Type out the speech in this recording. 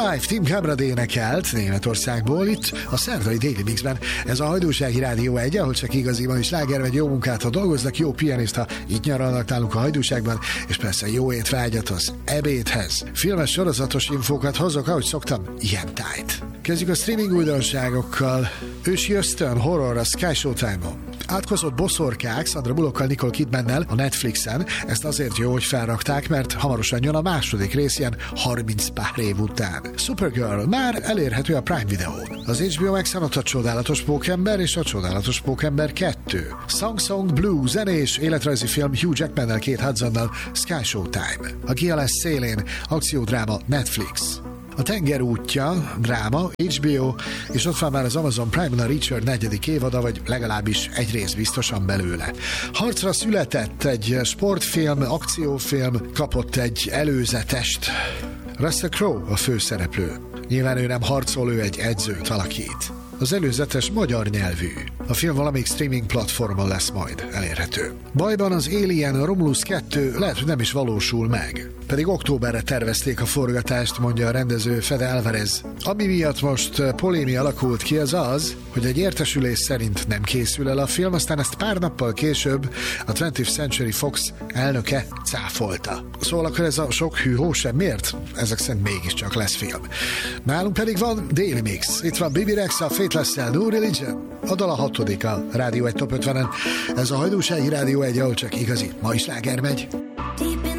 Alive Tim Kamrad énekelt Németországból itt a szerdai Daily Mixben. Ez a Hajdúsági Rádió 1, ahol csak igaziban is sláger vagy jó munkát, ha dolgoznak, jó pianist, ha itt nyaralnak nálunk a Hajdúságban, és persze jó étvágyat az ebédhez. Filmes sorozatos infókat hozok, ahogy szoktam, ilyen tájt. Kezdjük a streaming újdonságokkal. Ősi ösztön horror a Sky Showtime-on. Átkozott boszorkák Sandra Bullockkal, Nicole Kidmannel a Netflixen. Ezt azért jó, hogy felrakták, mert hamarosan jön a második rész ilyen 30 pár év után. Supergirl már elérhető a Prime Videón. Az HBO Max-en ott a Csodálatos Pókember és a Csodálatos Pókember 2. Song Blue zenés életrajzi film Hugh Jackmannel, Kate Hudsonnal, Sky Showtime. A Giales szélén akciódráma Netflix. A Tenger útja, dráma, HBO, és ott van már az Amazon Prime-on a Reacher 4. évada, vagy legalábbis egy rész biztosan belőle. Harcra született egy sportfilm, akciófilm, kapott egy előzetest. Russell Crowe a főszereplő. Nyilván ő nem harcol, ő egy edzőt alakít. Az előzetes magyar nyelvű. A film valamelyik streaming platformon lesz majd elérhető. Bajban az Alien Romulus 2 lehet, hogy nem is valósul meg. Pedig októberre tervezték a forgatást, mondja a rendező Fede Alvarez. Ami miatt most polémia alakult ki, az az, hogy egy értesülés szerint nem készül el a film, aztán ezt pár nappal később a 20th Century Fox elnöke cáfolta. Szóval akkor ez a sok hűhó sem miért? Ezek szerint mégiscsak lesz film. Nálunk pedig van Daily Mix. Itt van Bibi Rexa, Faithless-szel, No Religion. A dal a 6. a Rádió 1 Top 50-en. Ez a Hajdúsági Rádió 1, ahol csak igazi mai sláger megy.